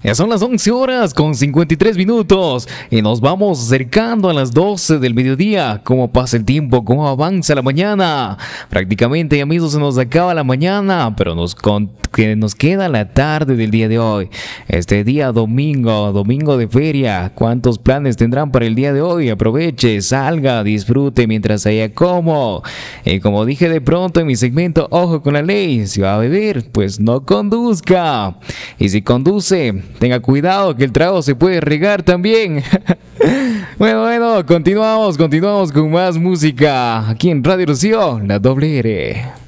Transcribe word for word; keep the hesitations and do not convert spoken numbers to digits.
Ya son las once horas con cincuenta y tres minutos y nos vamos acercando a las doce del mediodía. ¿Cómo pasa el tiempo? ¿Cómo avanza la mañana? Prácticamente ya mismo se nos acaba la mañana, pero nos, con, que nos queda la tarde del día de hoy. Este día domingo, domingo de feria. ¿Cuántos planes tendrán para el día de hoy? Aproveche, salga, disfrute mientras haya como. Y como dije de pronto en mi segmento, ojo con la ley. Si va a beber, pues no conduzca. Y si conduce, tenga cuidado que el trago se puede regar también. Bueno, bueno, continuamos, continuamos con más música aquí en Radio Rocío, la doble R.